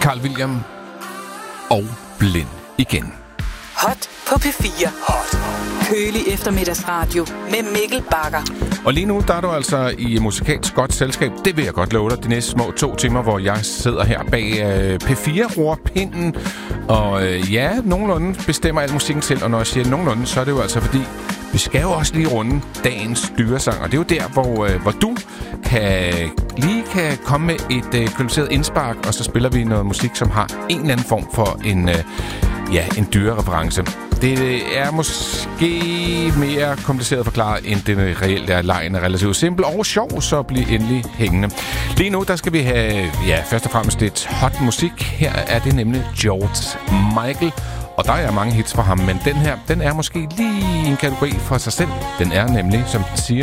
Carl William og Blind igen. Hot på P4. Hot. Kølig eftermiddagsradio med Mikkel Bagger. Og lige nu, der er du altså i musikalsk godt selskab. Det vil jeg godt love dig. De næste små 2 timer, hvor jeg sidder her bag P4-rorpinden. Og ja, nogenlunde bestemmer al musikken til. Og når jeg siger nogenlunde, så er det jo altså fordi, vi skal jo også lige runde dagens dyresang. Og det er jo der, hvor du kan komme med et kvalificeret indspark. Og så spiller vi noget musik, som har en eller anden form for en dyrereference. Det er måske mere kompliceret at forklare, end det reelt er. Lejen er relativt simpel og sjov, så bliv endelig hængende. Lige nu, der skal vi have, først og fremmest lidt hot musik. Her er det nemlig George Michael, og der er mange hits fra ham, men den her, den er måske lige en kategori for sig selv. Den er nemlig, som den siger,